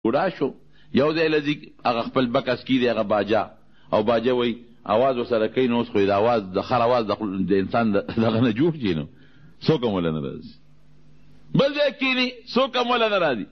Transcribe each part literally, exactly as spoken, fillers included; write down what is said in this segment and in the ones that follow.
بوډا شو یو ځای لځي هغه خپل بکس کي دی هغه باجا او باجا وایي اواز ورسره کوي نو اوس خو د اواز د خر اواز د انسان دغه نه جوړ شي نو څوک هم وله نه راځي بل ځای کښېني څوک هم وله نه راځي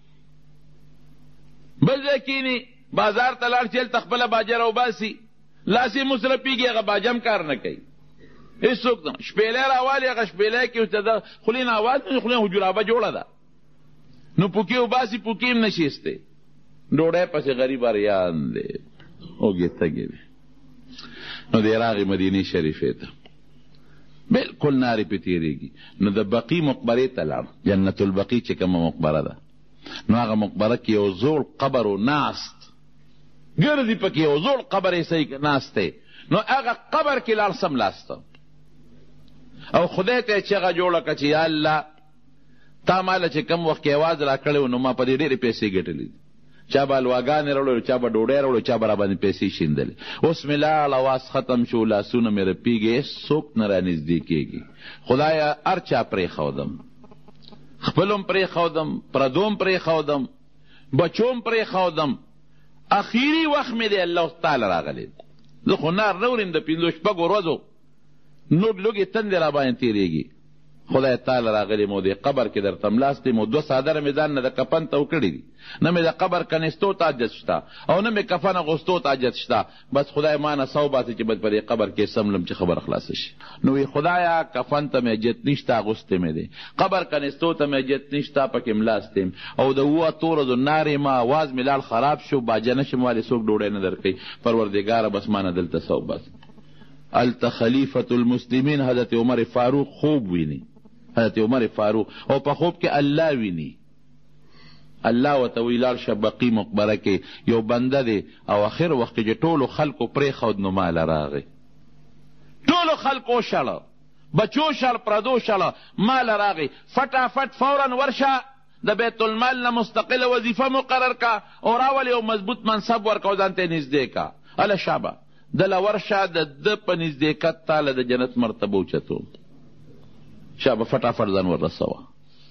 بل ځای کښېني بازار ته لاړ چې هلته خپله باجه راوباسي لاس یې مصرفېږي هغه باجه هم کار نه کوي هېڅوک نه شپېلی راوالي هغه شپېلی کې ورته د خولې نه اواز نه خولې نه جرابه جوړه ده نو پوکې وباسي پوکې هم نه شیستی ډوډۍ پسې غریب اریان دی اوږې تږې دی نو دی راغې مدینې شریفې ته بلکل نارې پې تېرېږي نو د بقي مقبرې ته لاړ جنت البقي چې کومه مقبره ده نو هغه مقبره کې یو زوړ قبر و ناست ګرځي پکې یو زوړ قبر یې صحیح ناست دی نو هغه قبر کې لاړ سملاسته او خدای ته یې چغه جوړه کړه چې یا الله تا ماله چې کم وخت کې اواز را کړی و نو ما په دې ډېرې پیسې ګټلې دي چا به الواګانې راوړلې چا به ډوډۍ راوړلې چا به را باندې پیسې شیندلې اوس مې لاړ اواز ختم شو لاسونه مې رپېږي څوک نه را نږدې کېږي خدایه هر چا پرېښودم خپل هم پرېښودم پردو هم پرېښودم بچو هم پرېښودم اخیري وخت مې دی الله تعالی راغلی زه خو نار نه وریم د پنځو شپږو ورځو نوږ لوږې تندې را باندې تېرېږي خدای تعالی راغلی مو دې قبر کې درته ملاستې مو دوه څادره مې ځان نه د کفن ته وکړي دي نه مې د قبر کنېستو ته حاجت شته او نه مې کفن اغوستو ته حاجت شته بس خدای ما نه سو باسي چې بد په دې قبر کې سملم چې خبره خلاصه شي نو وی خدایا کفن ته مې حاجت نشته اغوستې مې دی قبر کنېستو ته مې حاجت نشته پکې ملاستې او د اووه اتو ورځو نارې ما اواز مې لاړ خراب شو باجه نشم والې څوک ډوډۍ نه درکوي پروردګاره بس ما نه دلته سو بس هلته خلیفة المسلمین حضرت عمر فاروق خوب ویني حضرت عمر فاروق او په خوب کې الله ویني الله ورته وایي لاړ شه بقي مقبره کې یو بنده دی او آخر وخت کې چې ټولو خلکو پرېښود نو ماله راغی ټولو خلکو شړه بچو شړ پردو شړه ماله راغی فټافټ فورا ورشه د بیت المال نه مستقله وظیفه مقرر کا او راولې یو مضبوط منصب ورکه او ځان ته یې نږدې کا اله شابه دله ورشه د ده په نږدېکت تاله د جنت مرتبه اوچتو شابه فټافټ ځان وررسوه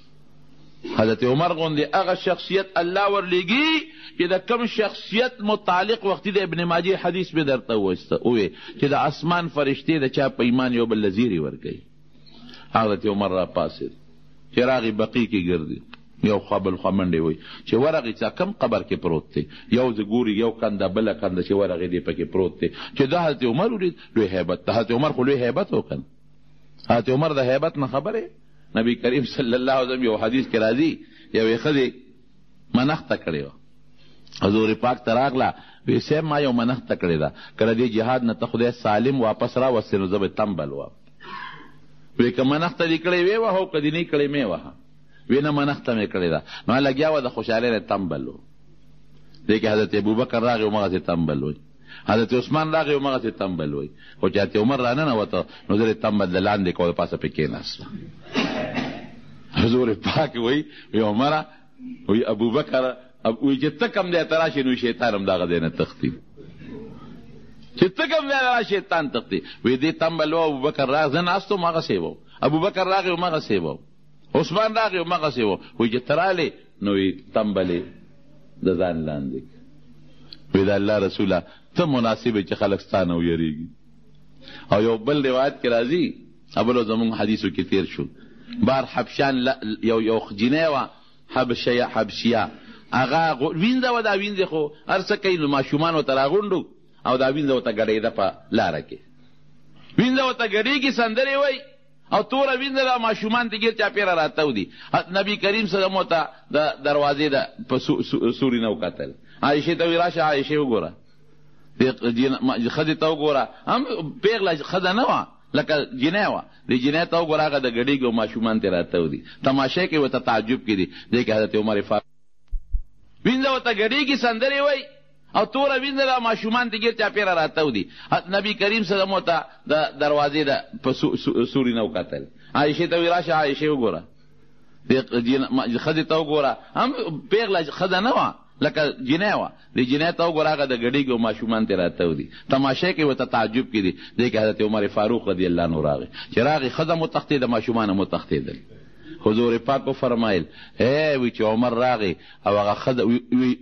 حضرت عمر غوندې هغه شخصیت الله ورلیږي چې د کم شخصیت متعلق وختي د ابن ماجه حدیث مې درته ووایي چې د اسمان فرشتې د چا په ایمان یو بل له زیري ورکوي حضرت عمر را پاڅېد چې راغی بقي کې ګرځي یو خوا بل خوا منډې وایي چې ورغې چې کم قبر کې پروت دی یو زه ګوري یو کنده بله کنده چې ورغې دی پکې پروت دی چې دا حضرت عمر ولید لوی هیبت د حضرت عمر خو لوی هیبت وکړ حضرت عمر د هیبت نه خبرې نبی کریم صلی الله علیه وسلم یو حدیث کې راځي یوې ښځې منښته کړې وه حضور پاک ته راغله وی صاحب ما یو منښته کړې ده که د دې جهاد نه ته خدای سالم واپس راوستې نو زه به تمبل وم وی که منښته دې کړې وې وه او که دې نه کړې مې وه وی نه منښته مې کړې ده نو لګیا وه د خوشحالۍ نه تمبل و دې کې حضرت ابوبکر راغی همغسې تمبل وی حضرت عثمان راغی همغسې تمبل وی خو چې حضرت عمر راننوته نو زه دې تمبل د لاندې کړه د پاسه پې کېناسته حضور پاک وی وی عمره وی ابوبکر وی چې ته کم دی ته راشې نو شیطان هم دغه ځای نه تښتي چې ته کم دی را شیطان تښتي وی دې تمبل و ابوبکر راغی زه ناست وم هغسې و ابوبکر راغی همغسې و عثمان راغی همغسې و وی چې ته رالې نو وی تمبلې د ځان لاندې وی د الله رسوله ته مناسب چې خلک ستا نه ویریږي او یو بل روایت کې راځي ابلو زمونږ حدیثو کې تیر شو بار حبشان یو یو جنۍ وه حبشیه حبشیه هغه وینځه وه دا وینځې خو هر څه کوي نو ماشومان ورته راغونډو او دا وینځه ورته ګډېده په لاره کې وینځه ورته ګډېږي سندرې وایي او توره وینځه ده ماشومان ته ګیر چاپېره راتاو دي نبي کریم صلی الله ورته د دروازې ده په سوري نه وکتل عایشې ته وایي راشه عایشې وګوره ښځې ته وګوره هم پېغله ښځه نه وه لکه جنۍ وه د جنۍ ته وګوره هغه د ګډېږي او ماشومان ترې راتاو دي تماشې کې ورته تعجب کې دي دې کې حضرت عمر فاروق وینځه ورته ګډېږي سندرې وایي او توره وینځه ده ماشومان ته ګیر چاپېره راتاو دي نبي کریم صلی الله ورته د دروازې ده په سوري نه وکتل عایشې ته وایي راشه عایشې وګوره ښځې ته وګوره هم پېغله ښځه نه وه لکه جنۍ وه د جنۍ ته وګوره هغه د ګډېږي او ماشومان ترې راتاو دي تماشې کې ورته تعجب کې دي دې کې حضرت عمر فاروق رضی الله عنه راغی چې راغی ښځه مو تښتېده ماشومان هم وتښتېدل حضور پاک په فرمایل اے وی چې عمر راغی او هغه ښځه